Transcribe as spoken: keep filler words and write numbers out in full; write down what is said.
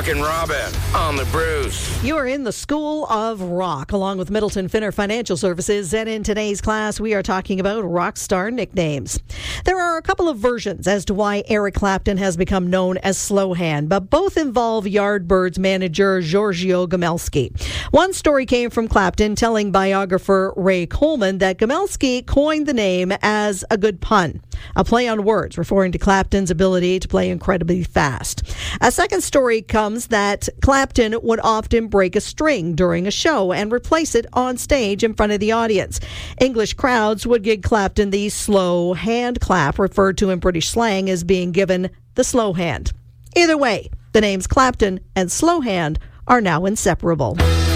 Rockin' Robin on the Bruce. You are in the School of Rock, along with Middleton Finner Financial Services, and in today's class, we are talking about rock star nicknames. There are a couple of versions as to why Eric Clapton has become known as Slowhand, but both involve Yardbirds manager Giorgio Gomelsky. One story came from Clapton telling biographer Ray Coleman that Gomelsky coined the name as a good pun, a play on words referring to Clapton's ability to play incredibly fast. A second story comes that Clapton would often break a string during a show and replace it on stage in front of the audience. English crowds would give Clapton the slow hand clap, referred to in British slang as being given the slow hand. Either way, the names Clapton and Slowhand are now inseparable.